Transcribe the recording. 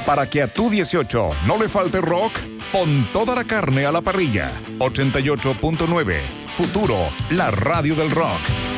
Para que a tu 18 no le falte rock, pon toda la carne a la parrilla. 88.9, Futuro, la radio del rock.